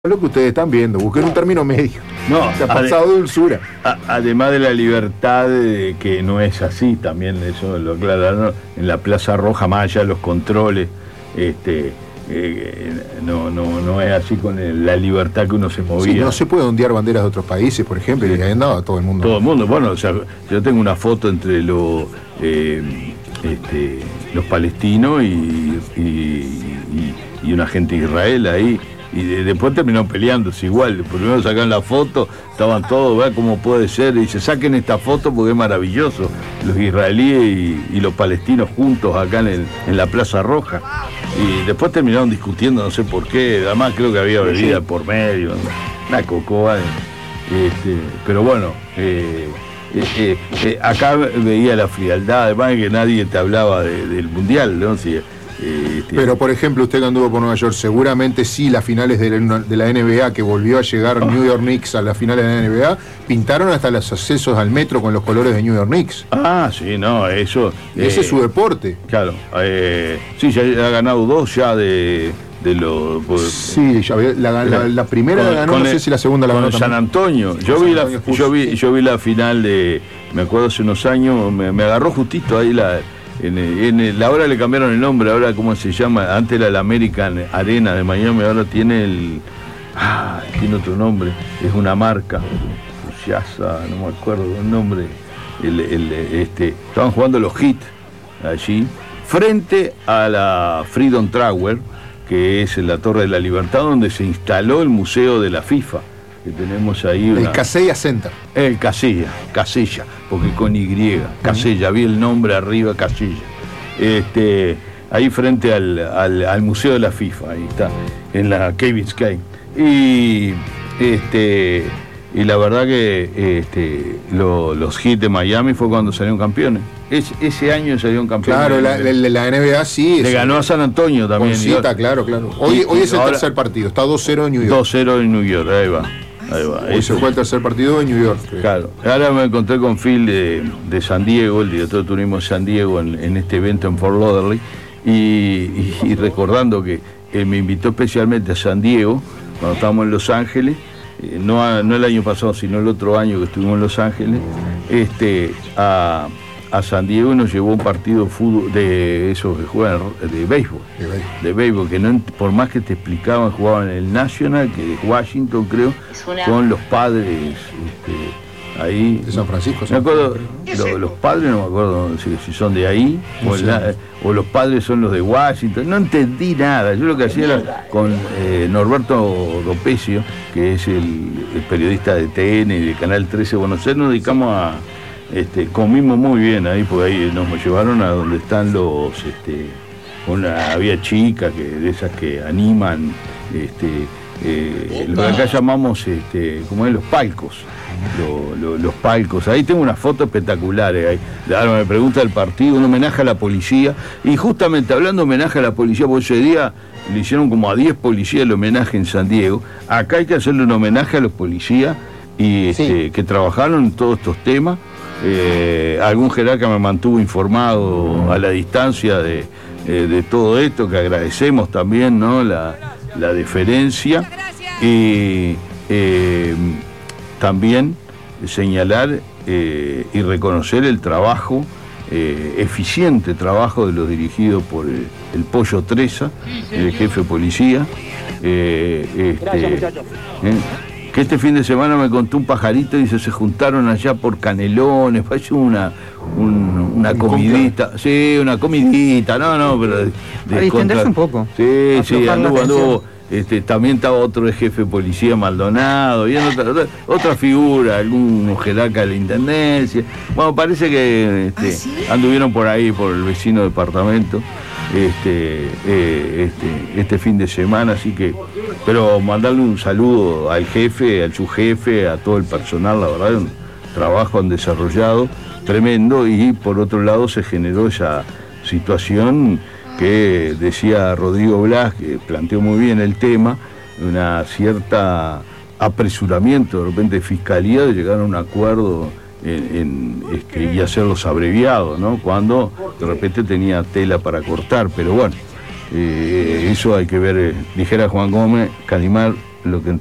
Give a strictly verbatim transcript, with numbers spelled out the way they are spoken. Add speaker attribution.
Speaker 1: Lo que ustedes están viendo, busquen un término medio.
Speaker 2: No,
Speaker 1: se ha pasado de dulzura.
Speaker 2: A, además de la libertad, de, que no es así, también eso lo aclararon, en la Plaza Roja, más allá de los controles, este, eh, no, no, no es así con el, la libertad que uno se movía.
Speaker 1: Sí, no se puede ondear banderas de otros países, por ejemplo, sí. Y ahí andaba todo el mundo.
Speaker 2: Todo el mundo, bueno, o sea, yo tengo una foto entre los, eh, este, los palestinos y, y, y, y una gente de Israel ahí. Y de, después terminó peleándose igual. Primero sacaron la foto, estaban todos, vea cómo puede ser. Y dice, saquen esta foto porque es maravilloso. Los israelíes y, y los palestinos juntos acá en, el, en la Plaza Roja. Y después terminaron discutiendo, no sé por qué. Además creo que había bebida por medio, una cocoa. Este, pero bueno, eh, eh, eh, eh, acá veía la frialdad, además que nadie te hablaba de, del Mundial, ¿no? Si, Este...
Speaker 1: Pero, por ejemplo, usted que anduvo por Nueva York, seguramente sí las finales de la, de la N B A, que volvió a llegar New York Knicks a las finales de la N B A, pintaron hasta los accesos al metro con los colores de New York Knicks.
Speaker 2: Ah, sí, no, eso...
Speaker 1: Y ese
Speaker 2: eh,
Speaker 1: es su deporte.
Speaker 2: Claro, eh, sí, ya ha ganado dos ya de... de los pues,
Speaker 1: sí, ya, la, la, la primera
Speaker 2: con,
Speaker 1: la ganó, no sé
Speaker 2: el,
Speaker 1: si la segunda la ganó
Speaker 2: San
Speaker 1: también.
Speaker 2: Antonio. Yo vi, la, yo, vi, yo vi la final de... Me acuerdo hace unos años, me, me agarró justito ahí la... En, en el, ahora le cambiaron el nombre, ahora cómo se llama, antes era la American Arena de Miami, ahora tiene el, ah, tiene otro nombre, es una marca, Yaza, no me acuerdo el nombre, el, el, este, estaban jugando los Heat allí, frente a la Freedom Tower, que es en la Torre de la Libertad, donde se instaló el museo de la FIFA. Que tenemos ahí una...
Speaker 1: El Casella Center.
Speaker 2: El Casella, Casella, porque con Y, Casella, vi el nombre arriba, Casella. Este, ahí frente al, al, al Museo de la FIFA, ahí está, en la Key Biscayne. Y este, y la verdad que este, lo, los Heat de Miami fue cuando salieron campeones. Es, ese año salieron campeones.
Speaker 1: Claro, la, la, la N B A sí.
Speaker 2: Le ganó a San Antonio también.
Speaker 1: Cita, claro, claro. Hoy,
Speaker 2: y,
Speaker 1: hoy es el
Speaker 2: ahora,
Speaker 1: tercer partido, está dos cero en New York.
Speaker 2: dos cero en New York, ahí va. Ahí va.
Speaker 1: Hoy se fue el tercer partido en New York. Creo.
Speaker 2: Claro. Ahora me encontré con Phil de, de San Diego, el director de turismo de San Diego, en, en este evento en Fort Lauderdale, y, y, y recordando que él me invitó especialmente a San Diego, cuando estábamos en Los Ángeles, eh, no, a, no el año pasado, sino el otro año que estuvimos en Los Ángeles, este, a, a San Diego, y nos llevó un partido de fútbol, de esos que juegan de béisbol, de béisbol, de béisbol que no, por más que te explicaban, jugaban en el National, que es Washington creo, una... con los padres este, ahí.
Speaker 1: De San Francisco.
Speaker 2: Me acuerdo, lo, los padres no me acuerdo si, si son de ahí, o, la, o los padres son los de Washington, no entendí nada. Yo lo que hacía era con eh, Norberto Dopecio, que es el, el periodista de T N y de Canal trece Buenos Aires, nos dedicamos a... Este, comimos muy bien ahí, porque ahí nos llevaron a donde están los, este, una, había chicas que, de esas que animan, este, eh, lo que acá llamamos, este, como es, los palcos, lo, lo, los palcos. Ahí tengo unas fotos espectaculares. Ahí. Ahora me pregunta el partido, un homenaje a la policía, y justamente hablando de homenaje a la policía, porque ese día le hicieron como a diez policías el homenaje en San Diego. Acá hay que hacerle un homenaje a los policías y este, sí. que trabajaron en todos estos temas. Eh, algún jerarca me mantuvo informado a la distancia de, eh, de todo esto, que agradecemos también, ¿no? la, la deferencia, y eh, también señalar eh, y reconocer el trabajo, eh, eficiente trabajo de los dirigidos por el, el Pollo Treza, el jefe de policía. Eh, este, Gracias, muchachos. Eh, que este fin de semana me contó un pajarito y dice, se juntaron allá por Canelones, parece una, un, una comidita, sí, una comidita, no, no, pero... De,
Speaker 3: de distenderse un poco.
Speaker 2: Sí, sí, anduvo, anduvo, este, también estaba otro jefe de policía, Maldonado, y otra, otra, otra figura, algún jerarca de la intendencia, bueno, parece que este, ¿Ah, sí? anduvieron por ahí, por el vecino departamento, este, eh, este, este fin de semana, así que, pero mandarle un saludo al jefe, al subjefe, a todo el personal, la verdad, un trabajo han desarrollado tremendo, y por otro lado se generó esa situación que decía Rodrigo Blas, que planteó muy bien el tema, una cierta apresuramiento de repente de fiscalía de llegar a un acuerdo en, en, este, y hacerlos abreviados, ¿no? Cuando de repente tenía tela para cortar, pero bueno, eh, eso hay que ver, eh, dijera Juan Gómez, Calimar lo que